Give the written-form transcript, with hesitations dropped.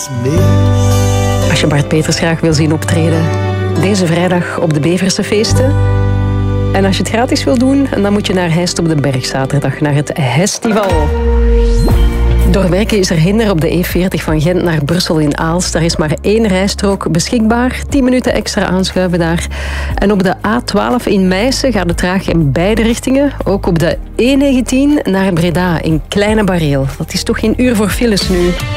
Als je Bart Peters graag wil zien optreden, deze vrijdag op de Beverse feesten. En als je het gratis wil doen, dan moet je naar Heist op den Berg zaterdag, naar het Hestival. Door werken is er hinder op de E40 van Gent naar Brussel in Aalst. Daar is maar 1 rijstrook beschikbaar. 10 minuten extra aanschuiven daar. En op de A12 in Meissen gaat het traag in beide richtingen. Ook op de E19 naar Breda in Kleine Bareel. Dat is toch geen uur voor files nu.